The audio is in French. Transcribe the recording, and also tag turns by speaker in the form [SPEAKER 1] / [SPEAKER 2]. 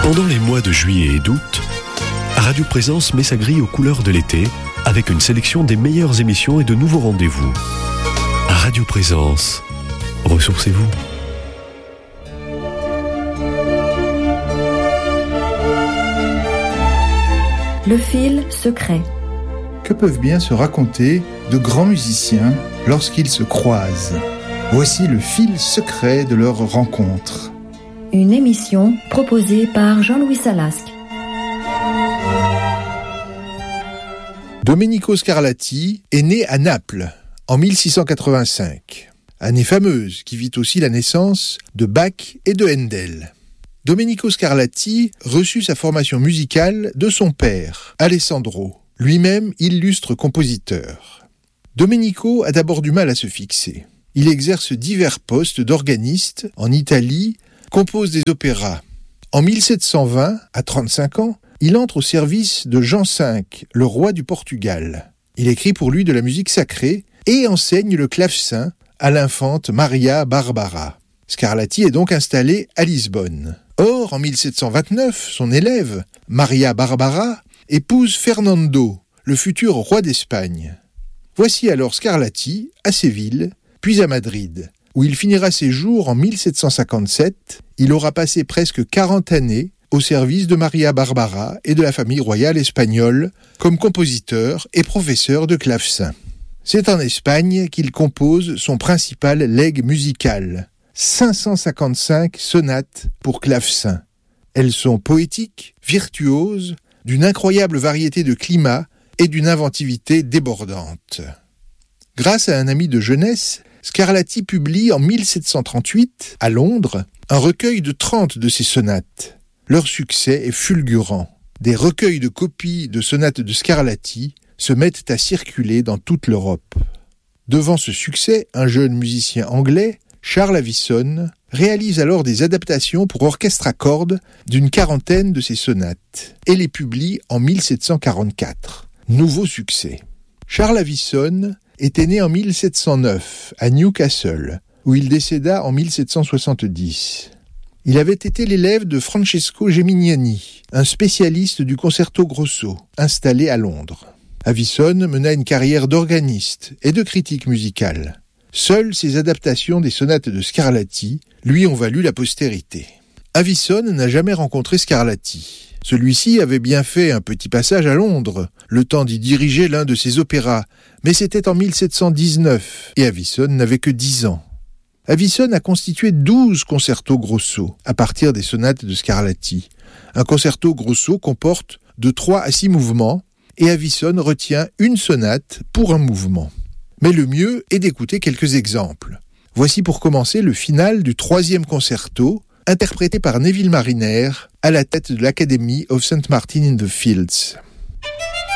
[SPEAKER 1] Pendant les mois de juillet et d'août, Radio Présence met sa grille aux couleurs de l'été avec une sélection des meilleures émissions et de nouveaux rendez-vous. Radio Présence, ressourcez-vous.
[SPEAKER 2] Le fil secret.
[SPEAKER 3] Que peuvent bien se raconter de grands musiciens lorsqu'ils se croisent ? Voici le fil secret de leur rencontre.
[SPEAKER 2] Une émission proposée par Jean-Louis Salasque.
[SPEAKER 3] Domenico Scarlatti est né à Naples en 1685. Année fameuse qui vit aussi la naissance de Bach et de Handel. Domenico Scarlatti reçut sa formation musicale de son père, Alessandro, lui-même illustre compositeur. Domenico a d'abord du mal à se fixer. Il exerce divers postes d'organiste en Italie, compose des opéras. En 1720, à 35 ans, il entre au service de Jean V, le roi du Portugal. Il écrit pour lui de la musique sacrée et enseigne le clavecin à l'infante Maria Barbara. Scarlatti est donc installé à Lisbonne. Or, en 1729, son élève, Maria Barbara, épouse Fernando, le futur roi d'Espagne. Voici alors Scarlatti à Séville, puis à Madrid, où il finira ses jours en 1757. Il aura passé presque 40 années au service de Maria Barbara et de la famille royale espagnole, comme compositeur et professeur de clavecin. C'est en Espagne qu'il compose son principal legs musical, 555 sonates pour clavecin. Elles sont poétiques, virtuoses, d'une incroyable variété de climats et d'une inventivité débordante. Grâce à un ami de jeunesse, Scarlatti publie en 1738, à Londres, un recueil de 30 de ses sonates. Leur succès est fulgurant. Des recueils de copies de sonates de Scarlatti se mettent à circuler dans toute l'Europe. Devant ce succès, un jeune musicien anglais, Charles Avison, réalise alors des adaptations pour orchestre à cordes d'une quarantaine de ses sonates et les publie en 1744. Nouveau succès. Charles Avison était né en 1709 à Newcastle, où il décéda en 1770. Il avait été l'élève de Francesco Geminiani, un spécialiste du concerto grosso, installé à Londres. Avison mena une carrière d'organiste et de critique musicale. Seules ses adaptations des sonates de Scarlatti lui ont valu la postérité. Avison n'a jamais rencontré Scarlatti. Celui-ci avait bien fait un petit passage à Londres, le temps d'y diriger l'un de ses opéras, mais c'était en 1719, et Avison n'avait que 10 ans. Avison a constitué 12 concertos grosso à partir des sonates de Scarlatti. Un concerto grosso comporte de 3 à 6 mouvements, et Avison retient une sonate pour un mouvement. Mais le mieux est d'écouter quelques exemples. Voici pour commencer le final du 3e concerto, interprété par Neville Marriner à la tête de l'Academy of St. Martin in the Fields.